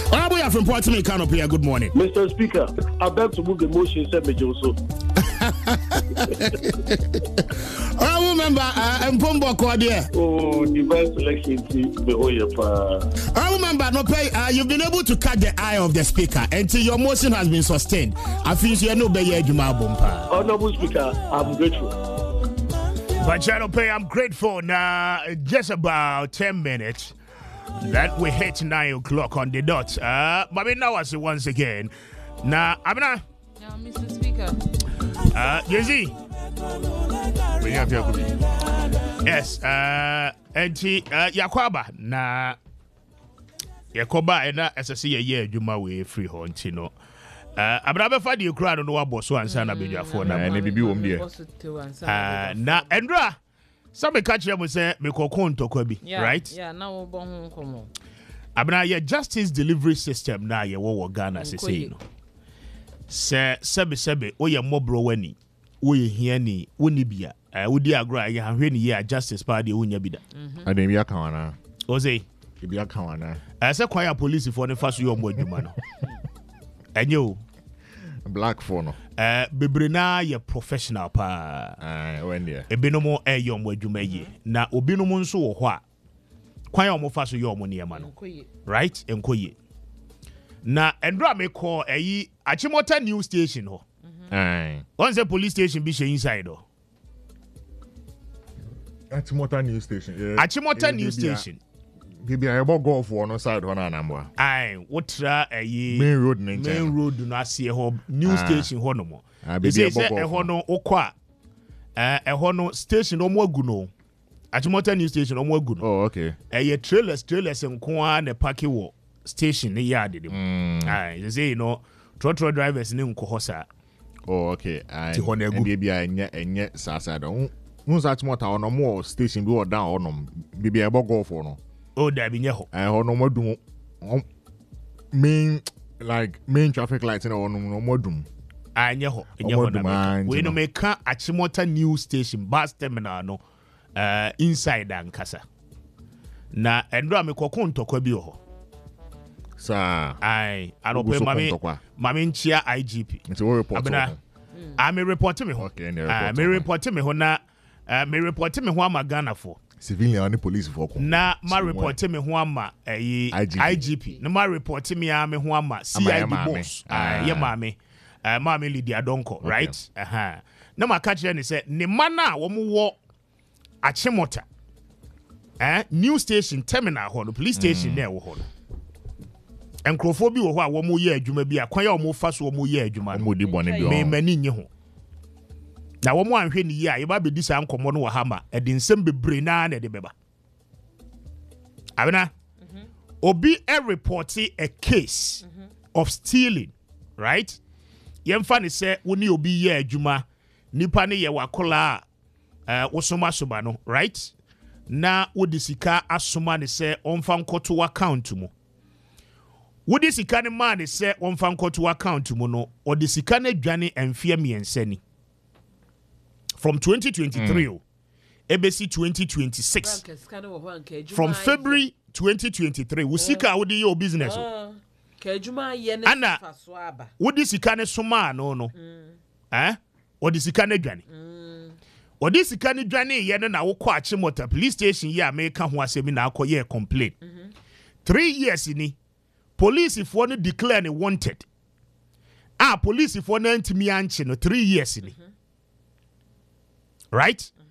How are you from Portman Canopy? Good morning. Mr. Speaker, I beg to move the motion, said Major so. I remember Mpombo Kwadia. Oh, divine selection team, I remember no pay. You've been able to catch the eye of the speaker until your motion has been sustained. I feel you know be Juma Bumpa. Honorable Speaker, I'm grateful. But Channel Pay, I'm grateful. Now, just about 10 minutes that we hit 9 o'clock on the dot. But now I say once again. Now, Abna. Yeah, Mr. Speaker. Jay-Z. Yes, Yakwaba. Na Yakoba, and as I see a year, Juma way free Hontino. Abrabe fa di kura no wabo so ansa na bedwafo na na bibi wom de na Endra some catch them say me kokon tokwa bi right na wo bo ho komo abna ye justice delivery system na ye wo Ghana say no sebe o ye mobro wani wo ye hia ni woni bia wo di agro ye hwe ni ye justice party wonya bida adem ya kawana o say bia kawana say kwaya police for ne faso yo mo adwuma no enyo black for no bebre na ye professional pa when there ebinom yo mo adwuma yi na obinom nso wo ho a kwan yo mo fa so yo mo ne ma no right enkoye na endra me call Achimota news station ho on the police station be she inside ho Achimota news station Achimota news station Bibi I go for no side one anamwa. Wotra main road no ase ho news station ho no mo. Bibi say ho no okwa ho no station o mo agu no. Achimota news station o mo agu no. Oh okay. Trailers nko a na park wo station ne yard dem. They say trotro drivers ne nko ho sa. Oh okay. Bibi enye sasa do. Unsa Achimota ono mo station bi o down ono. Bibi I go for no. Oh, there be ho. No more doom. Main traffic lights in no more doom. Nyeho. We no make Achimota news station bus terminal no inside Ankasa. Na endra me kokon tokwa bi ho. Sa. Anope mami nchia IGP. It's a report. Abena. Me report me ho. Okay, me report me ho na me report me ho ama Ghana for. Civilian and police for na ma report me ho ama IGP na ma report me ho ama CID boss ye maame Lydia Donko right na ma catch ni say ne mana wo mo wo Achimota news station terminal ho no police station na wo ho no enkrofo bi wo ho a wo mo ye adwuma bi a kwan ya wo mo fa so wo mo ye adwuma mo di bone bi me mani nye ho na wo mo anhwe ni yi a ye ba be di sa nkomo no wa hama e di nsem bebre na na de beba abena obi report a case of stealing right yemfa ne se woni obi ye adwuma nipa ne ye wakola wo soma soba no right na wodi sika asoma ne se onfa nkoto account mu wodi sika ne ma ne se onfa nkoto account mu no odi sika ne dwane emfie miensani from 2023 ebesi 2026 from February 2023 usika wodi your business kejuma ye ne faso aba wodi sika ne soma no wodi sika ne dwane wodi sika ne dwane ye ne na wokọ Achimota police station ye America ho asemi na akoye complain 3 years ni police for no declare ne wanted police for no antimi anche no 3 years ni right